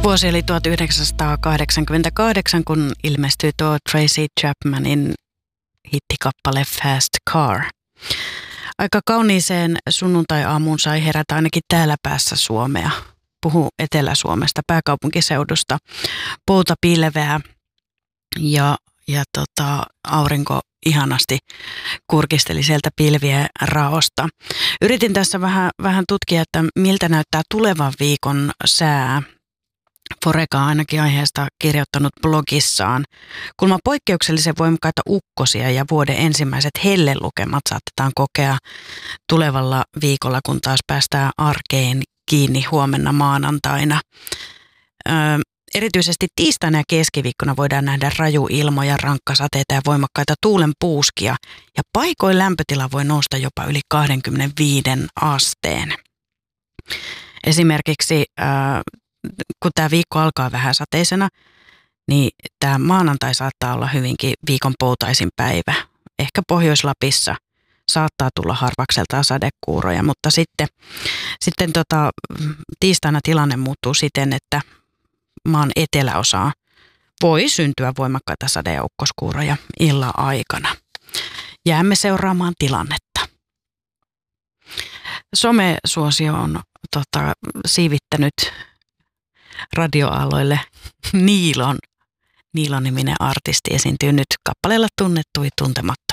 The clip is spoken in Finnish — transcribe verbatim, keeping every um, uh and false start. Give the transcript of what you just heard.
Vuosi oli tuhatyhdeksänsataakahdeksankymmentäkahdeksan, kun ilmestyi tuo Tracy Chapmanin hittikappale Fast Car. Aika kauniiseen sunnuntai-aamuun sai herätä ainakin täällä päässä Suomea. Puhu Etelä-Suomesta, pääkaupunkiseudusta. Pouta pilveää ja, ja tota, aurinko ihanasti kurkisteli sieltä pilvien raosta. Yritin tässä vähän, vähän tutkia, että miltä näyttää tulevan viikon sää. Foreka on ainakin aiheesta kirjoittanut blogissaan. Kulma poikkeuksellisen voimakkaita ukkosia ja vuoden ensimmäiset hellelukemat saatetaan kokea tulevalla viikolla, kun taas päästään arkeen kiinni huomenna maanantaina. Öö, erityisesti tiistaina ja keskiviikkona voidaan nähdä rajuilmoja, rankkasateita ja voimakkaita tuulenpuuskia. Ja paikoin lämpötila voi nousta jopa yli kaksikymmentäviisi asteen. Esimerkiksi öö, kun tämä viikko alkaa vähän sateisena, niin tämä maanantai saattaa olla hyvinkin viikon poutaisin päivä. Ehkä Pohjois-Lapissa saattaa tulla harvakseltaan sadekuuroja, mutta sitten, sitten tota, tiistaina tilanne muuttuu siten, että maan eteläosaan voi syntyä voimakkaita sade- ja ukkoskuuroja illan aikana. Jäämme seuraamaan tilannetta. Somesuosio on tota, siivittänyt radioaaloille Niilon. Niilon-niminen artisti esiintyy nyt kappaleella Tunnettui tuntematon.